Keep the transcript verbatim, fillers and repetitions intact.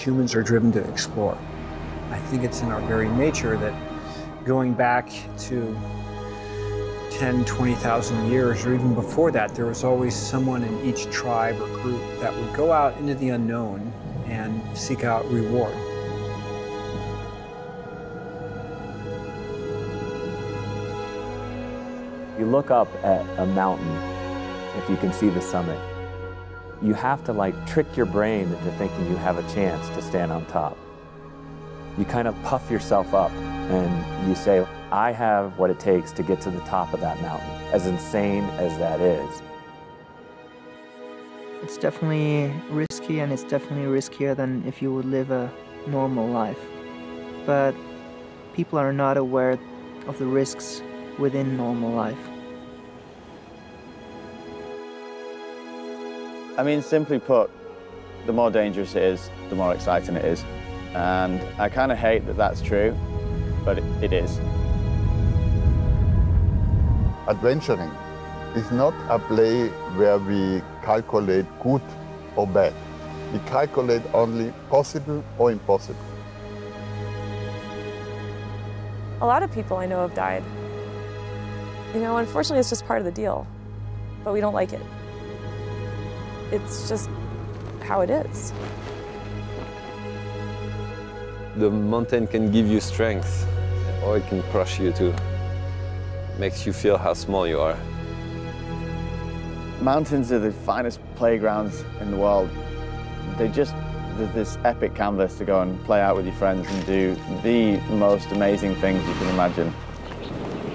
humans are driven to explore. I think it's in our very nature that going back to ten, twenty thousand years, or even before that, there was always someone in each tribe or group that would go out into the unknown and seek out reward. You look up at a mountain, if you can see the summit, you have to like trick your brain into thinking you have a chance to stand on top. You kind of puff yourself up and you say, I have what it takes to get to the top of that mountain, as insane as that is. It's definitely risky, and it's definitely riskier than if you would live a normal life. But people are not aware of the risks within normal life. I mean, simply put, the more dangerous it is, the more exciting it is. And I kind of hate that that's true, but it, it is. Adventuring is not a play where we calculate good or bad. We calculate only possible or impossible. A lot of people I know have died. You know, unfortunately, it's just part of the deal, but we don't like it. It's just how it is. The mountain can give you strength, or it can crush you too. Makes you feel how small you are. Mountains are the finest playgrounds in the world. They just, there's this epic canvas to go and play out with your friends and do the most amazing things you can imagine.